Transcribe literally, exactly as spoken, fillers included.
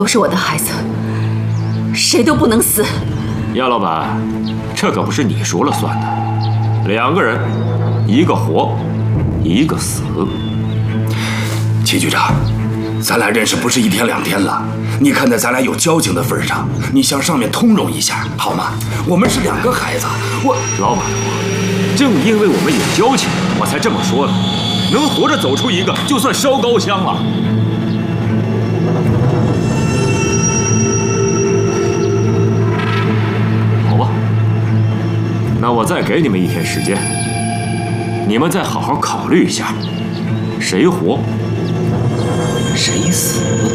都是我的孩子，谁都不能死。 杨老板，这可不是你说了算的。两个人，一个活，一个死。 齐局长，咱俩认识不是一天两天了，你看在咱俩有交情的份上，你向上面通融一下好吗？我们是两个孩子，我老板，正因为我们有交情，我才这么说的。能活着走出一个，就算烧高香了。好吧，那我再给你们一天时间，你们再好好考虑一下，谁活，谁死。